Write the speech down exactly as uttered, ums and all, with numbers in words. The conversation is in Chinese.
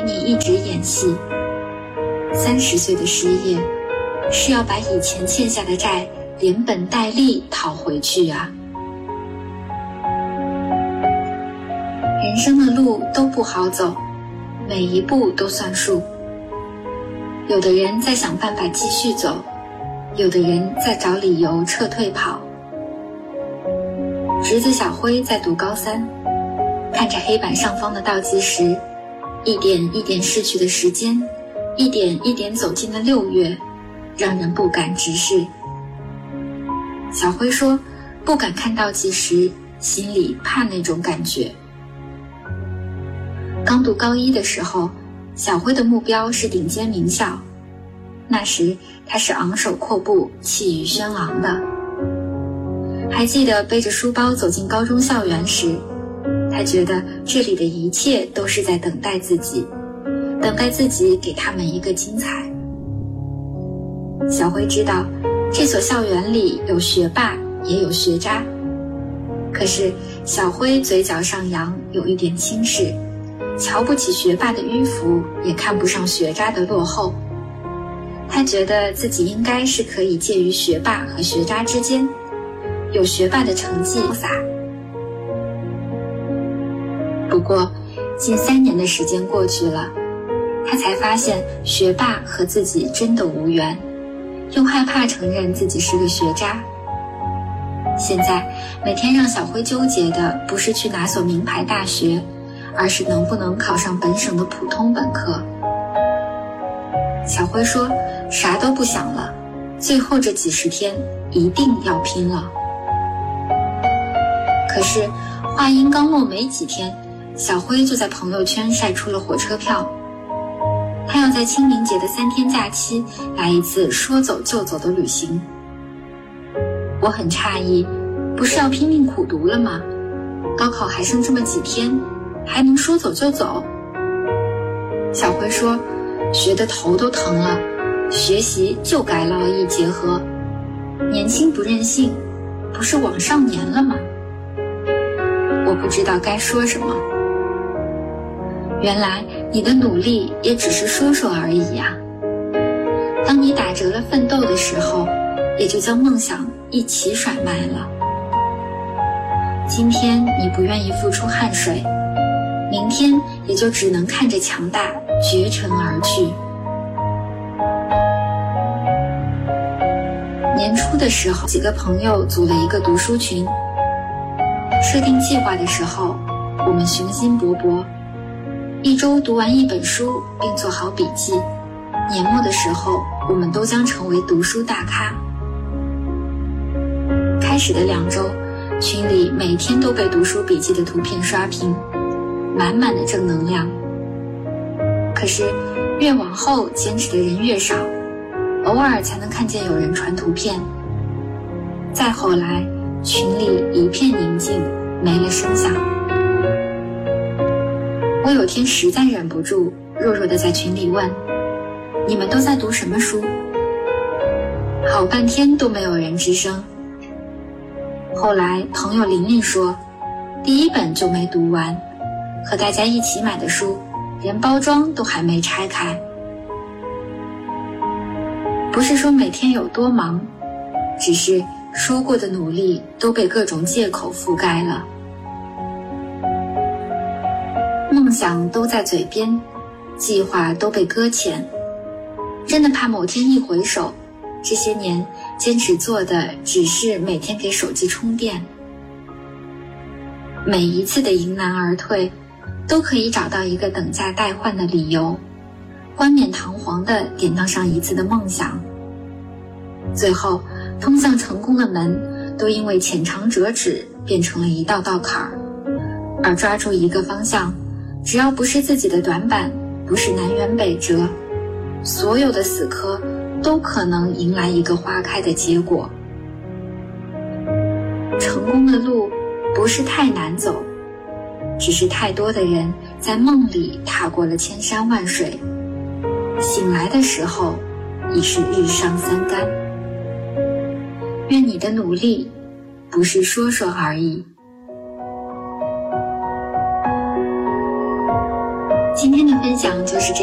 陪你一直演戏。三十岁的失业，是要把以前欠下的债连本带利讨回去啊。人生的路都不好走，每一步都算数。有的人在想办法继续走，有的人在找理由撤退跑。侄子小辉在读高三，看着黑板上方的倒计时，一点一点逝去的时间，一点一点走进了六月，让人不敢直视。小辉说，不敢看倒计时，心里怕那种感觉。刚读高一的时候，小辉的目标是顶尖名校，那时他是昂首阔步、气宇轩昂的。还记得背着书包走进高中校园时，他觉得这里的一切都是在等待自己，等待自己给他们一个精彩。小辉知道，这所校园里有学霸，也有学渣。可是小辉嘴角上扬，有一点轻视，瞧不起学霸的迂腐，也看不上学渣的落后。他觉得自己应该是可以介于学霸和学渣之间，有学霸的成绩洒。不过近三年的时间过去了，他才发现学霸和自己真的无缘，又害怕承认自己是个学渣。现在每天让小辉纠结的不是去哪所名牌大学，而是能不能考上本省的普通本科。小辉说，啥都不想了，最后这几十天一定要拼了。可是话音刚落没几天，小辉就在朋友圈晒出了火车票。他要在清明节的三天假期来一次说走就走的旅行。我很诧异，不是要拼命苦读了吗？高考还剩这么几天，还能说走就走？小辉说，学得头都疼了，学习就该劳逸结合，年轻不任性，不是往上年了吗？我不知道该说什么。原来你的努力也只是说说而已呀、啊。当你打折了奋斗的时候，也就将梦想一起甩卖了。今天你不愿意付出汗水，明天也就只能看着强大绝尘而去。年初的时候，几个朋友组了一个读书群。设定计划的时候，我们雄心勃勃，一周读完一本书并做好笔记，年末的时候我们都将成为读书大咖。开始的两周，群里每天都被读书笔记的图片刷屏，满满的正能量。可是越往后坚持的人越少，偶尔才能看见有人传图片。再后来，群里一片宁静，没了声响。我有天实在忍不住，弱弱地在群里问，你们都在读什么书？好半天都没有人吱声。后来朋友琳琳说，第一本就没读完，和大家一起买的书，连包装都还没拆开。不是说每天有多忙，只是说过的努力都被各种借口覆盖了。梦想都在嘴边，计划都被搁浅，真的怕某天一回首，这些年坚持做的只是每天给手机充电。每一次的迎难而退，都可以找到一个等价代换的理由，冠冕堂皇地典当上一次的梦想。最后通向成功的门都因为浅尝辄止变成了一道道坎儿，而抓住一个方向，只要不是自己的短板，不是南辕北辙，所有的死磕都可能迎来一个花开的结果。成功的路不是太难走，只是太多的人在梦里踏过了千山万水，醒来的时候已是日上三竿。愿你的努力不是说说而已。 今天的分享就是这样。